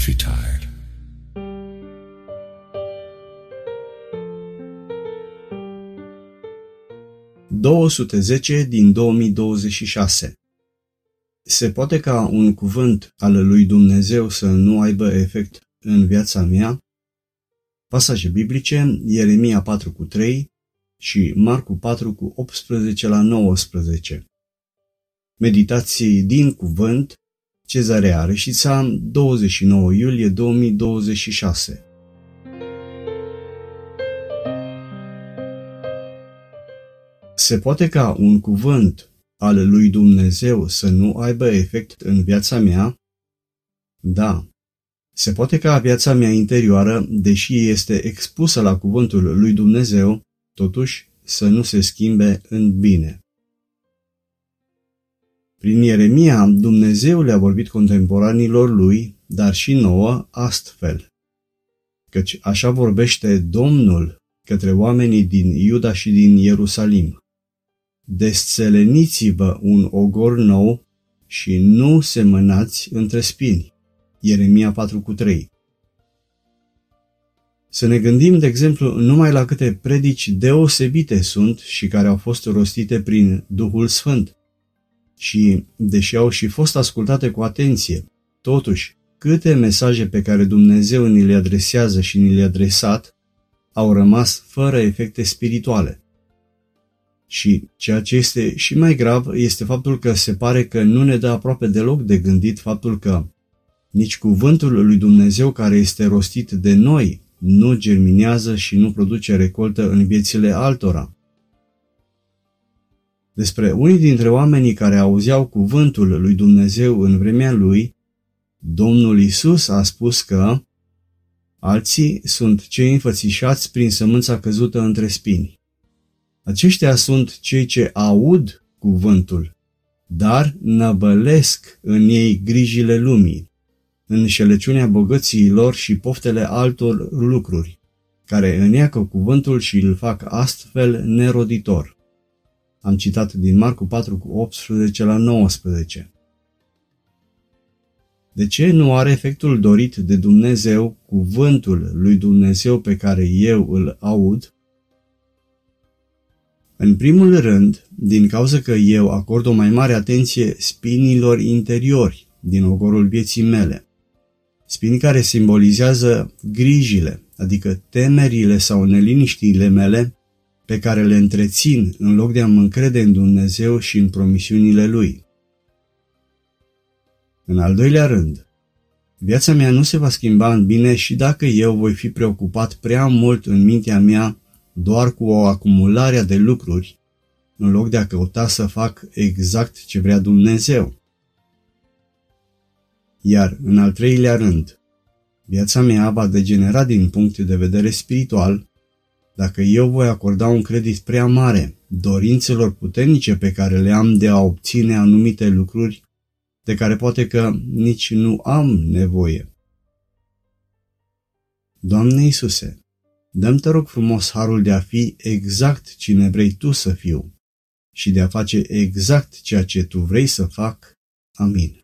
futile. din 2026. Se poate ca un cuvânt al lui Dumnezeu să nu aibă efect în viața mea? Pasaje biblice: Ieremia 4:3 și Marcu 4:18-19. Meditații din cuvânt, Cezarea Reșița, 29 iulie 2026. Se poate ca un cuvânt al lui Dumnezeu să nu aibă efect în viața mea? Da. Se poate ca viața mea interioară, deși este expusă la cuvântul lui Dumnezeu, totuși să nu se schimbe în bine. Prin Ieremia, Dumnezeu le-a vorbit contemporanilor lui, dar și nouă, astfel: căci așa vorbește Domnul către oamenii din Iuda și din Ierusalim. Desțeleniți-vă un ogor nou și nu semănați între spini. Ieremia 4:3. Să ne gândim, de exemplu, numai la câte predici deosebite sunt și care au fost rostite prin Duhul Sfânt. Și, deși au și fost ascultate cu atenție, totuși, câte mesaje pe care Dumnezeu ni le adresează și ni le-a adresat au rămas fără efecte spirituale. Și ceea ce este și mai grav este faptul că se pare că nu ne dă aproape deloc de gândit faptul că nici cuvântul lui Dumnezeu care este rostit de noi nu germinează și nu produce recoltă în viețile altora. Despre unii dintre oamenii care auzeau cuvântul lui Dumnezeu în vremea lui, Domnul Iisus a spus că alții sunt cei înfățișați prin sămânța căzută între spini. Aceștia sunt cei ce aud cuvântul, dar năbălesc în ei grijile lumii, înșelăciunea bogățiilor și poftele altor lucruri, care îneacă cuvântul și îl fac astfel neroditor. Am citat din Marcu 4:18-19. De ce nu are efectul dorit de Dumnezeu cuvântul lui Dumnezeu pe care eu îl aud? În primul rând, din cauza că eu acord o mai mare atenție spinilor interiori din ogorul vieții mele. Spini care simbolizează grijile, adică temerile sau neliniștiile mele, pe care le întrețin în loc de a mă încrede în Dumnezeu și în promisiunile Lui. În al doilea rând, viața mea nu se va schimba în bine și dacă eu voi fi preocupat prea mult în mintea mea doar cu o acumulare de lucruri, în loc de a căuta să fac exact ce vrea Dumnezeu. Iar în al treilea rând, viața mea va degenera din punct de vedere spiritual dacă eu voi acorda un credit prea mare dorințelor puternice pe care le am de a obține anumite lucruri de care poate că nici nu am nevoie. Doamne Iisuse, dă-mi, te rog frumos, harul de a fi exact cine vrei Tu să fiu și de a face exact ceea ce Tu vrei să fac. Amin.